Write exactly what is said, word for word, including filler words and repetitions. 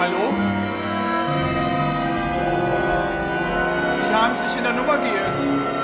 Hallo? Sie haben sich in der Nummer geirrt.